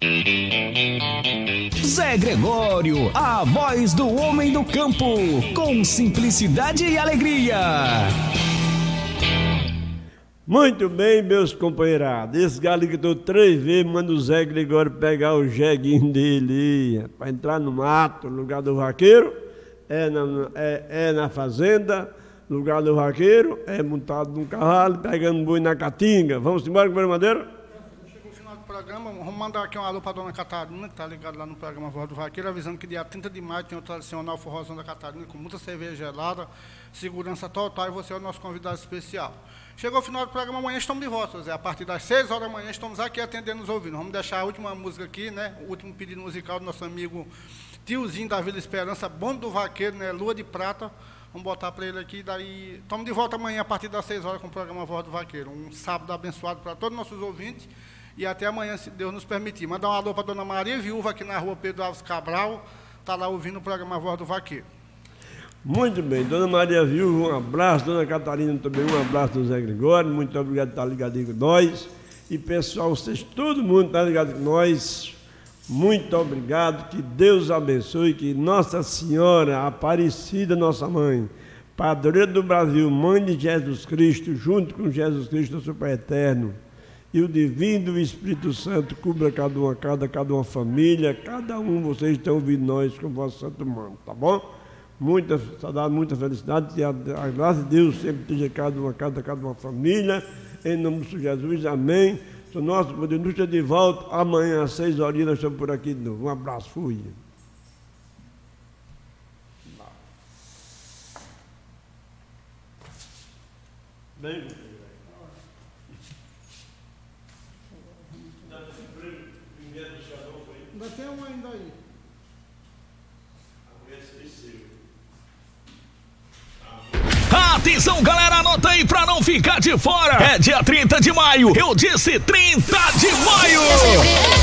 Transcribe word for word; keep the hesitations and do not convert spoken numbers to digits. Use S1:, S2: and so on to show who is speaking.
S1: Zé Gregório, a voz do homem do campo, com simplicidade e alegria.
S2: Muito bem, meus companheirados. Esse galo que tô três vezes, manda o Zé Gregório pegar o jeguinho dele para entrar no mato, lugar do vaqueiro, é na, é, é na fazenda, lugar do vaqueiro, é montado num cavalo, pegando boi na caatinga. Vamos embora, companheiro Madeira?
S3: Chegou o final do programa, vamos mandar aqui um alô para a dona Catarina, que está ligada lá no programa Voz do Vaqueiro, avisando que dia trinta de maio tem o tradicional forrozão da Catarina, com muita cerveja gelada, segurança total, e você é o nosso convidado especial. Chegou o final do programa, amanhã estamos de volta, Zé. A partir das seis horas da manhã estamos aqui atendendo os ouvintes. Vamos deixar a última música aqui, né? O último pedido musical do nosso amigo Tiozinho da Vila Esperança, Bonde do Vaqueiro, né? Lua de Prata. Vamos botar para ele aqui, daí estamos de volta amanhã a partir das seis horas com o programa Voz do Vaqueiro. Um sábado abençoado para todos os nossos ouvintes e até amanhã, se Deus nos permitir. Mandar um alô para a dona Maria Viúva, aqui na rua Pedro Alves Cabral, está lá ouvindo o programa Voz do Vaqueiro.
S2: Muito bem, dona Maria Viúva, um abraço, dona Catarina também, um abraço do Zé Gregório, muito obrigado por estar ligado com nós. E pessoal, vocês, todo mundo está ligado com nós, muito obrigado, que Deus abençoe, que Nossa Senhora Aparecida, nossa mãe, padroeira do Brasil, mãe de Jesus Cristo, junto com Jesus Cristo, Super Eterno, e o Divino Espírito Santo cubra cada uma, cada, cada uma família, cada um, vocês estão ouvindo nós com o vosso santo mano, tá bom? Muita saudade, muita felicidade, e a, a graça de Deus sempre esteja cada uma, cada, cada uma família, em nome de Jesus, amém. O nosso poder nos de volta, amanhã às seis horas nós estamos por aqui de novo. Um abraço, fui. Bem,
S3: ainda tem um ainda aí.
S1: Atenção, galera, anota aí pra não ficar de fora. É dia trinta de maio. Eu disse trinta de maio.